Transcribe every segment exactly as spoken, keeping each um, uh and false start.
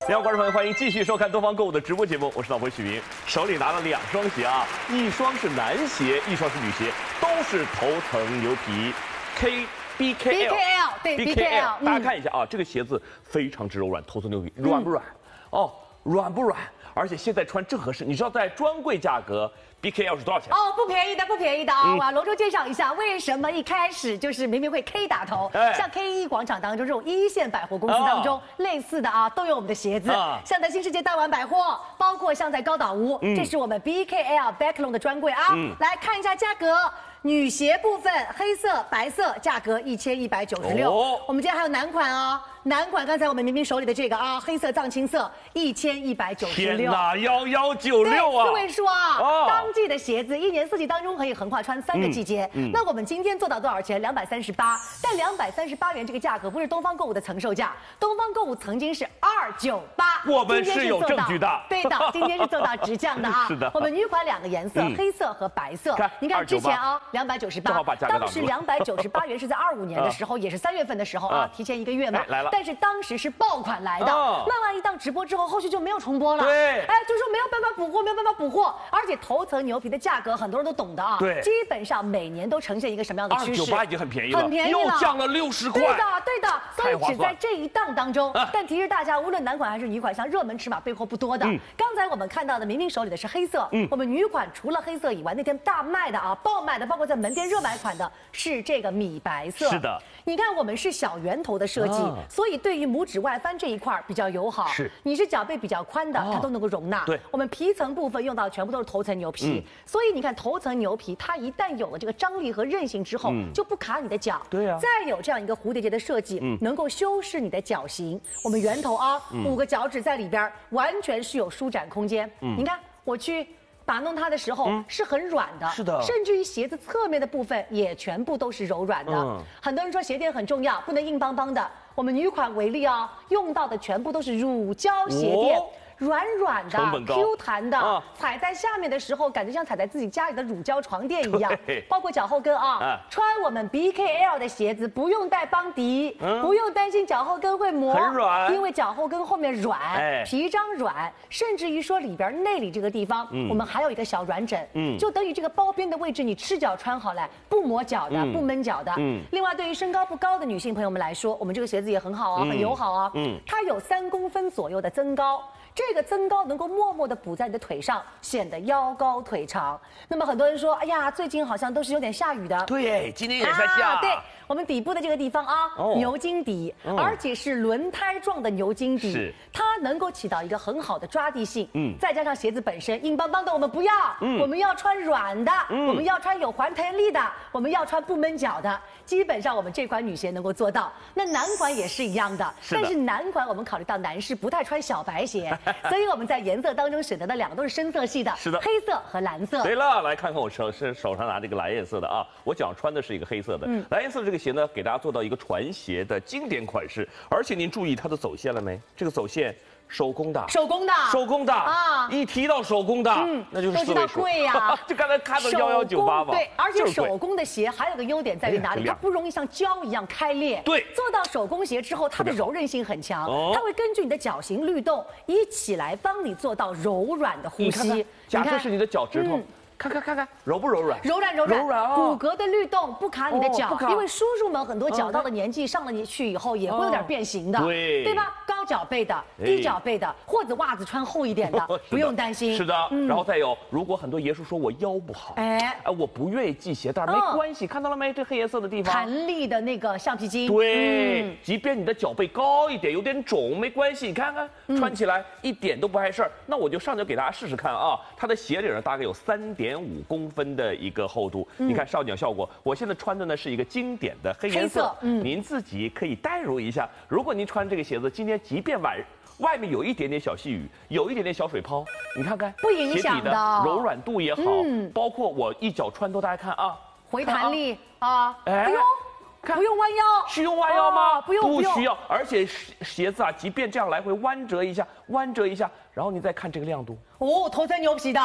两位观众朋友，欢迎继续收看东方购物的直播节目，我是导播许明，手里拿了两双鞋啊，一双是男鞋，一双是女鞋，都是头层牛皮 K B K L， 对 B K L， 大家看一下啊，这个鞋子非常之柔软，头层牛皮，软不软？哦，软不软？而且现在穿正合适。你知道在专柜价格 B K L 是多少钱？ 哦，不便宜的，不便宜的啊！我要隆重介绍一下，为什么一开始就是明明会 K 打头，像 K 一广场当中这种一线百货公司当中类似的啊，都有我们的鞋子。像在新世界大丸百货，包括像在高岛屋，这是我们 B K L Backlon 的专柜啊。来看一下价格。女鞋部分，黑色、白色，价格一千一百九十六。我们今天还有男款哦，男款刚才我们明明手里的这个啊，黑色藏青色，一千一百九十六。 天哪，幺幺九六啊！ 四位数啊！哦、当季的鞋子，一年四季当中可以横跨穿三个季节。嗯嗯、那我们今天做到多少钱？两百三十八。但两百三十八元这个价格不是东方购物的曾售价，东方购物曾经是二九八。 我们是有证据的。 对的，今天是做到直降的啊。 是的。 我们女款两个颜色，嗯、黑色和白色。你看之前啊。两百九十八，当时两百九十八元是在二五年的时候，也是三月份的时候啊，提前一个月嘛。 来了。 但是当时是爆款来的，卖完一档直播之后，后续就没有重播了。 对， 哎，就说没有办法补货，没有办法补货，而且头层牛皮的价格很多人都懂的啊。 对， 基本上每年都呈现一个什么样的趋势？ 二九八已经很便宜了， 很便宜了， 又降了六十块。 对的，对的。所以只在这一档当中，但提示大家，无论男款还是女款，像热门尺码备货不多的。刚才我们看到的，明明手里的是黑色，我们女款除了黑色以外，那天大卖的啊，爆卖的，包括在门店热买款的是这个米白色。 是的， 你看我们是小圆头的设计，啊、所以对于拇指外翻这一块比较友好。 是， 你是脚背比较宽的，啊、它都能够容纳。 对， 我们皮层部分用到全部都是头层牛皮，嗯、所以你看头层牛皮，它一旦有了这个张力和韧性之后，嗯、就不卡你的脚。 对啊， 再有这样一个蝴蝶结的设计，嗯、能够修饰你的脚型。我们圆头啊，嗯、五个脚趾在里边，完全是有舒展空间。嗯，你看我去。把弄它的时候、嗯、是很软的， 是的， 甚至于鞋子侧面的部分也全部都是柔软的。嗯、很多人说鞋垫很重要，不能硬邦邦的。我们女款为例啊，用到的全部都是乳胶鞋垫。哦，软软的 ，Q 弹的，啊、踩在下面的时候，感觉像踩在自己家里的乳胶床垫一样。包括脚后跟啊，啊穿我们 B K L 的鞋子不用带邦迪，嗯、不用担心脚后跟会磨， 很软， 因为脚后跟后面软， 哎、 皮张软，甚至于说里边内里这个地方，嗯、我们还有一个小软枕，嗯、就等于这个包边的位置，你赤脚穿好来，不磨脚的，嗯、不闷脚的。嗯、另外，对于身高不高的女性朋友们来说，我们这个鞋子也很好啊，嗯、很友好啊，嗯、它有三公分左右的增高。这个增高能够默默地补在你的腿上，显得腰高腿长。那么很多人说，哎呀，最近好像都是有点下雨的。 对，今天也在下。 啊、对，我们底部的这个地方啊，哦、牛筋底，嗯、而且是轮胎状的牛筋底， 是它能够起到一个很好的抓地性。嗯，再加上鞋子本身硬邦邦的，我们不要，嗯、我们要穿软的，嗯、我们要穿有还弹力的，我们要穿不闷脚的。基本上我们这款女鞋能够做到。那男款也是一样的， 是的， 但是男款我们考虑到男士不太穿小白鞋。所以我们在颜色当中选择的两个都是深色系的， 是的， 黑色和蓝色。 对了，来看看我手是手上拿这个蓝颜色的啊，我脚穿的是一个黑色的。嗯，蓝颜色的这个鞋呢，给大家做到一个传鞋的经典款式，而且您注意它的走线了没？这个走线。手工的， 手工的， 手工的啊！一提到手工的，嗯，那就是四位数， 贵呀。 就刚才看到幺幺九八吧， 对，而且手工的鞋还有个优点在于哪里？它不容易像胶一样开裂。 对， 做到手工鞋之后，它的柔韧性很强，它会根据你的脚型律动，一起来帮你做到柔软的呼吸。 假设是你的脚趾头。看看看看柔不柔软？ 柔软柔软， 柔软啊！ 骨骼的律动不卡你的脚，因为叔叔们很多脚到了年纪上了你去以后也会有点变形的， 对对吧？高脚背的、低脚背的，或者袜子穿厚一点的，不用担心。 是的，然后再有，如果很多爷叔说我腰不好，哎，哎，我不愿意系鞋带，没关系，看到了没？这黑颜色的地方， 弹力的那个橡皮筋， 对，即便你的脚背高一点，有点肿，没关系，你看看穿起来一点都不碍事儿。那我就上脚给大家试试看啊，它的鞋底呢大概有三点。点五公分的一个厚度，嗯、你看上脚效果。我现在穿的呢是一个经典的黑颜色，嗯、您自己可以代入一下。如果您穿这个鞋子，今天即便晚外面有一点点小细雨，有一点点小水泡，你看看不影响的， 柔软度也好，嗯、包括我一脚穿都大家看啊， 回弹力啊，哎，不用。 看不用弯腰， 需用弯腰吗？ 哦、不用， 不需要。而且鞋子啊，即便这样来回弯折一下，弯折一下，然后你再看这个亮度， 哦，头层牛皮的。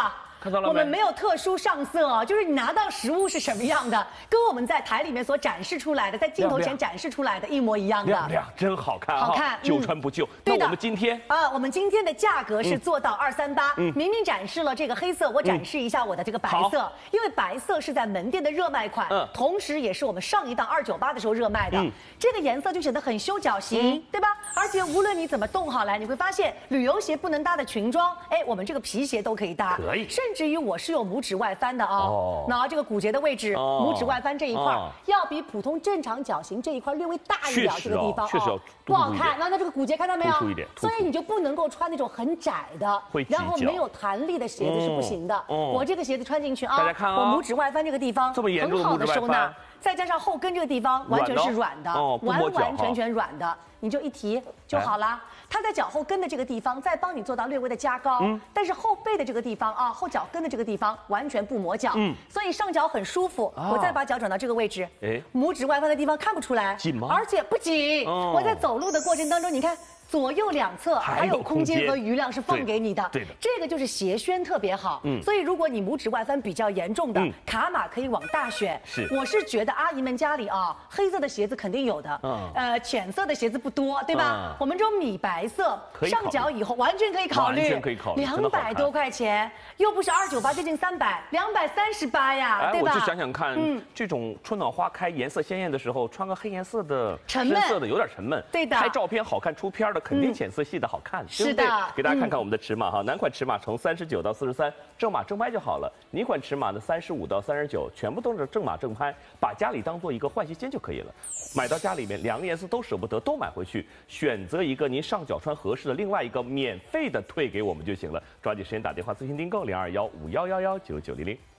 看到了没？ 我们没有特殊上色哦，就是你拿到实物是什么样的，跟我们在台里面所展示出来的，在镜头前展示出来的一模一样的。 亮亮，真好看， 好看， 旧穿不旧。 对的。那我们今天啊，我们今天的价格是做到二三八。明明展示了这个黑色，我展示一下我的这个白色，因为白色是在门店的热卖款，同时也是我们上一档二九八的时候热卖的。这个颜色就显得很修脚型，对吧？而且无论你怎么动好来，你会发现旅游鞋不能搭的裙装，哎，我们这个皮鞋都可以搭， 可以。 甚至于我是有拇指外翻的哦，那这个骨节的位置，拇指外翻这一块要比普通正常脚型这一块略微大一点，这个地方确实要不好看。那那这个骨节看到没有？ 突出一点， 所以你就不能够穿那种很窄的，然后没有弹力的鞋子是不行的。我这个鞋子穿进去啊， 大家看啊， 我拇指外翻这个地方很好的收纳。再加上后跟这个地方完全是软的，完完全全软的，你就一提就好了。它在脚后跟的这个地方再帮你做到略微的加高，但是后背的这个地方啊，后脚跟的这个地方完全不磨脚，所以上脚很舒服。我再把脚转到这个位置，拇指外翻的地方看不出来， 紧吗？ 而且不紧。我在走路的过程当中，你看。左右两侧还有空间和余量是放给你的， 对的， 这个就是鞋楦特别好，嗯，所以如果你拇指外翻比较严重的，卡码可以往大选。 是， 我是觉得阿姨们家里啊，黑色的鞋子肯定有的，嗯，呃，浅色的鞋子不多，对吧？我们这种米白色上脚以后完全可以考虑， 完全可以考虑， 两百多块钱，又不是二九八，接近三百，两百三十八呀，对吧？ 我就想想看，嗯，这种春暖花开、颜色鲜艳的时候，穿个黑颜色的、 沉闷色的有点沉闷， 对的。 拍照片好看，出片的肯定浅色系的好看， 是的。 给大家看看我们的尺码哈，男款尺码从三十九到四十三，正码正拍就好了。女款尺码呢，三十五到三十九，全部都是正码正拍，把家里当做一个换鞋间就可以了。买到家里面，两个颜色都舍不得，都买回去，选择一个您上脚穿合适的，另外一个免费的退给我们就行了。抓紧时间打电话咨询订购零二幺五幺幺幺九九零零。